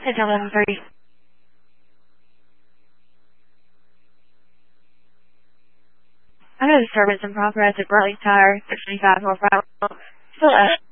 It's 11:30. I know the disturbance in progress at Burley's Tire, 65 North Route. Still